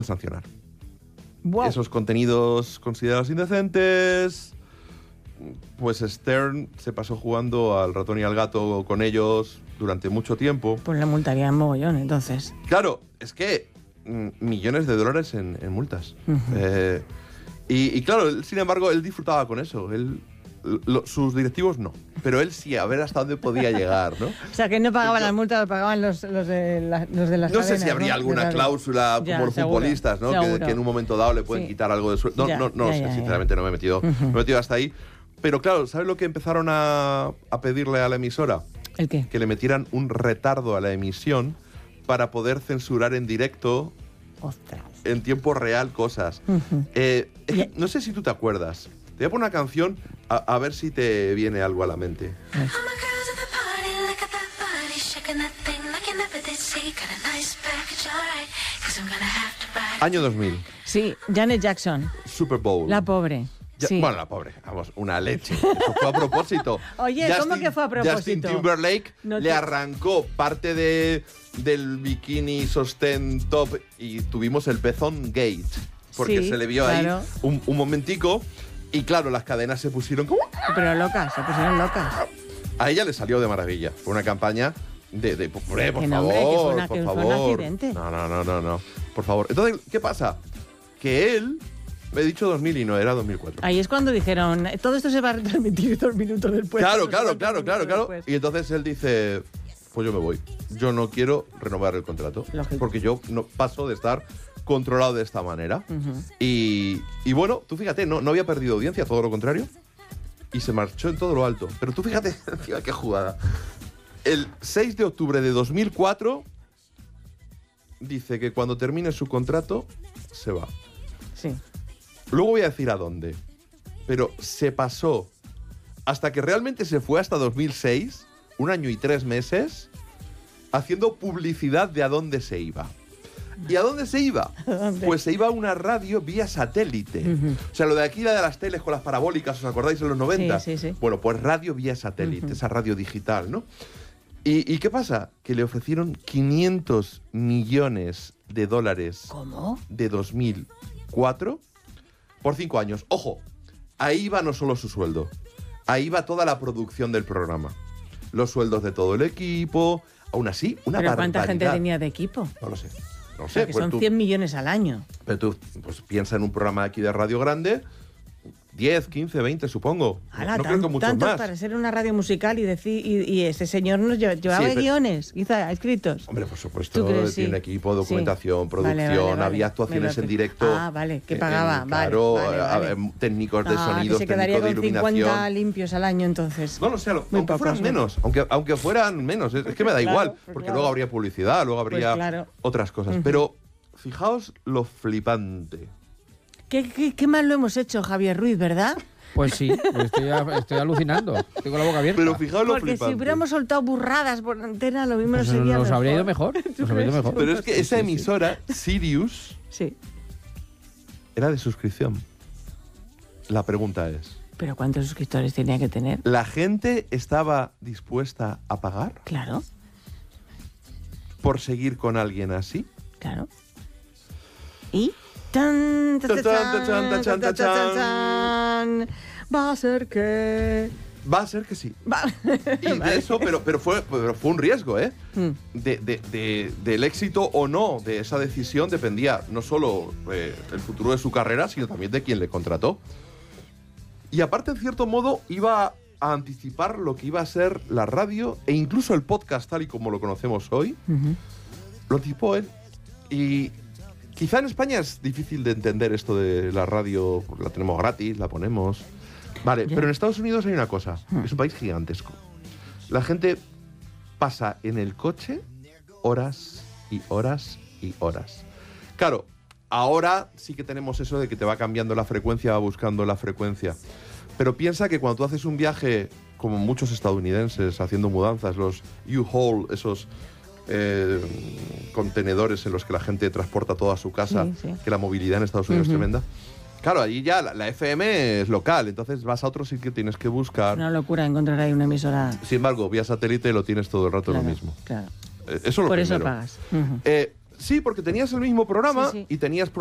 sancionar. Wow. Esos contenidos considerados indecentes, pues Stern se pasó jugando al ratón y al gato con ellos durante mucho tiempo. Pues le multarían mogollón, entonces. Claro, es que millones de dólares en multas. Uh-huh. Y claro, él, sin embargo, él disfrutaba con eso. Sus directivos no, pero él sí, a ver hasta dónde podía llegar, ¿no? O sea, que no pagaban las multas, lo pagaban los de las No cadenas, sé si habría alguna cláusula Ya, como los seguro, futbolistas, ¿no? seguro. Que en un momento dado le pueden Sí. quitar algo de sueldo. Ya, No ya, sé, ya. sinceramente no me he metido, no me he metido hasta ahí. Pero claro, ¿sabes lo que empezaron a pedirle a la emisora? ¿El qué? Que le metieran un retardo a la emisión para poder censurar en directo, Ostras. en tiempo real, cosas. Uh-huh. No sé si tú te acuerdas. Te voy a poner una canción a ver si te viene algo a la mente. Año 2000, Sí, Janet Jackson, Super Bowl. la pobre. Sí. Bueno, la pobre, vamos, una leche. Eso fue a propósito. Oye, ¿cómo que fue a propósito? Justin Timberlake No le te- arrancó parte del bikini sostén top y tuvimos el pezón gate. Porque Sí, se le vio claro. ahí un momentico y claro, las cadenas se pusieron como... Pero locas, se pusieron locas. A ella le salió de maravilla. Fue una campaña de por Que no, favor, hombre, que fue por un favor. accidente. No. Por favor. Entonces, ¿qué pasa? Que él, me he dicho 2000 y no, era 2004. Ahí es cuando dijeron, todo esto se va a retransmitir 2 minutos después. Claro. Después. Y entonces él dice, pues yo me voy. Yo no quiero renovar el contrato. Lógico. Porque yo no paso de estar controlado de esta manera. Ujú. Y bueno, tú fíjate, no había perdido audiencia, todo lo contrario. Y se marchó en todo lo alto. Pero tú fíjate, encima, qué jugada. El 6 de octubre de 2004 dice que cuando termine su contrato se va. Sí. Luego voy a decir a dónde. Pero se pasó hasta que realmente se fue hasta 2006, 1 año y 3 meses, haciendo publicidad de a dónde se iba. ¿Y a dónde se iba? dónde? Pues se iba a una radio vía satélite. Ujú. O sea, lo de aquí, la de las teles con las parabólicas, ¿os acordáis en los 90? Sí. Bueno, pues radio vía satélite, Ujú. esa radio digital, ¿no? ¿Y qué pasa? Que le ofrecieron 500 millones de dólares ¿Cómo? de 2004 por 5 años. Ojo, ahí va no solo su sueldo, ahí va toda la producción del programa. Los sueldos de todo el equipo, aún así, una ¿Pero barbaridad. cuánta gente tenía de equipo? No lo sé. No O sé. sea, que Pues son tú, 100 millones al año. pero tú pues, piensa en un programa aquí de radio grande, 10, 15, 20, supongo. Ala, no creo que muchos tanto más. para ser una radio musical y decir y ese señor nos llevaba pero- guiones, quizá escritos. Hombre, por supuesto, ¿Tú crees? tiene Sí. equipo, documentación, Sí. producción, Vale. había actuaciones en directo. Ah, vale, que pagaba, claro, vale. técnicos de Ah, sonidos, que se quedaría técnicos de con iluminación. 50 limpios al año entonces. No lo sé, Muy aunque pocos, fueran ¿no? menos, aunque fueran menos, es que me da Claro, igual, pues porque claro. luego habría publicidad, luego habría Pues claro. otras cosas. Ujú. Pero fijaos lo flipante. ¿Qué mal lo hemos hecho, Javier Ruiz, verdad? Pues sí, estoy alucinando. Tengo la boca abierta. Pero fijaos lo Porque flipante. si hubiéramos soltado burradas por antena, lo mismo Pues nos sería nos mejor. habría ido mejor. Nos habría ido mejor. Pero es que esa emisora, Sirius, Sí. era de suscripción. La pregunta es, Pero ¿cuántos suscriptores tenía que tener? ¿la gente estaba dispuesta a pagar Claro, por seguir con alguien así? claro. ¿Y? Tan, tan, tan, tan, tan, tan, tan. Va a ser que... Va a ser que sí. Va. Y de eso, pero fue un riesgo, ¿eh? Mm. Del éxito o no de esa decisión dependía no solo el futuro de su carrera, sino también de quien le contrató. Y aparte, en cierto modo, iba a anticipar lo que iba a ser la radio e incluso el podcast tal y como lo conocemos hoy. Ujú. Lo anticipó él. Y quizá en España es difícil de entender esto de la radio, porque la tenemos gratis, la ponemos. Vale, Ya. pero en Estados Unidos hay una cosa, es un país gigantesco. La gente pasa en el coche horas y horas y horas. Claro, ahora sí que tenemos eso de que te va cambiando la frecuencia, va buscando la frecuencia. Pero piensa que cuando tú haces un viaje, como muchos estadounidenses haciendo mudanzas, los U-Haul, esos contenedores en los que la gente transporta toda su casa, Sí. que la movilidad en Estados Unidos Ujú. es tremenda. Claro, allí ya la FM es local, entonces vas a otro sitio, tienes que buscar. Una locura encontrar ahí una emisora. Sin embargo, vía satélite lo tienes todo el rato Claro, lo mismo. claro. Eso es lo Por eso primero. pagas. Ujú. Sí, porque tenías el mismo programa Sí, sí. y tenías